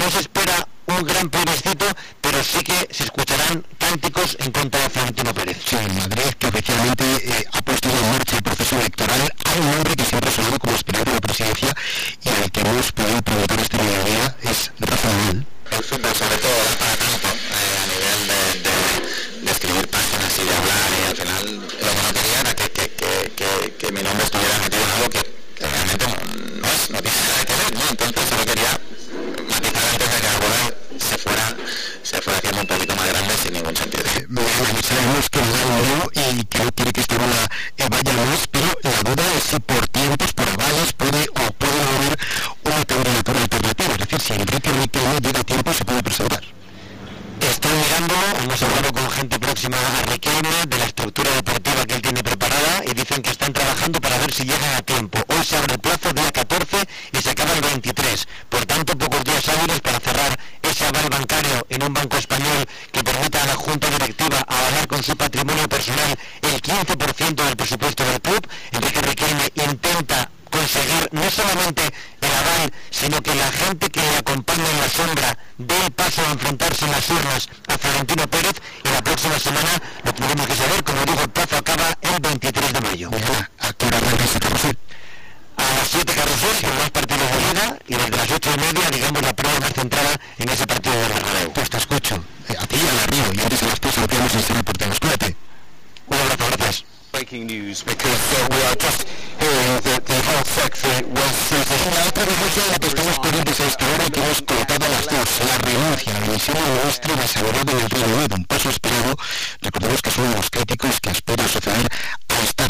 no se espera un gran plebiscito, pero sí que se escucharán cánticos en contra de Florentino Pérez. Sí, en Madrid, que oficialmente ha puesto en marcha el proceso electoral, hay un hombre que siempre ha sonado como aspirante a la presidencia y al que hemos podido preguntar este mediodía, es Rafa Nadal. El fútbol sobre todo da para tanto a nivel de escribir páginas y de hablar, y al final lo que no quería era que mi nombre estuviera metido en algo que realmente no tiene nada que ver, ¿no? Entonces solo quería matizar antes de que algo se fuera haciendo un poquito más grande sin ningún sentido. Sabemos que no y que no quiere que esta bola vaya más, pero la duda es si por tiempos, por avales, puede haber una candidatura alternativa. Es decir, si Enrique Riquelme llega a tiempo, se puede presentar. Están mirándolo, hemos hablado con gente próxima a Riquelme, de la estructura deportiva que él tiene preparada, y dicen que están trabajando para ver si llegan a tiempo. Hoy se abre el plazo día 14 y se acaba el 23. Por tanto, pocos días hábiles para cerrar ese aval bancario en un banco español que permita a la Junta Directiva avalar con su patrimonio personal el 15% del presupuesto del club. Enrique Riquelme intenta conseguir no solamente el aval, sino que la gente que le acompaña en la sombra dé el paso a enfrentarse en las urnas a Florentino Pérez, y la próxima semana lo tendremos que saber. Como digo, el plazo acaba el 23 de mayo. ¿A qué hora arranca ese carrusel? A las 7 carrusel, con más partidos de liga, y desde las 8:30, digamos, la prueba más centrada en ese partido del Bernabéu. Pues te escucho, a ti y a la Río, y antes de las 3 lo que vamos a estar reporteros. Cuídate. Un abrazo, gracias. Breaking news, because we are just hearing that the Health Secretary was... La otra noticia de la que estamos pendientes a esta hora y que hemos colocado a las 2, la renuncia a la dimisión del ministro de Seguridad del Reino Unido, un paso esperado. Recordemos que son los críticos que aspiran a suceder a esta